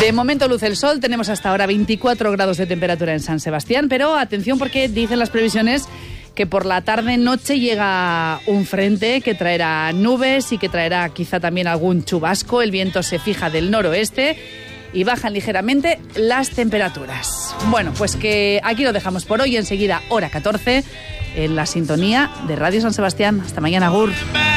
De momento luce el sol, tenemos hasta ahora 24 grados de temperatura en San Sebastián, pero atención porque dicen las previsiones que por la tarde-noche llega un frente que traerá nubes y que traerá quizá también algún chubasco. El viento se fija del noroeste y bajan ligeramente las temperaturas. Bueno, pues que aquí lo dejamos por hoy. Enseguida, hora 14, en la sintonía de Radio San Sebastián. Hasta mañana, agur.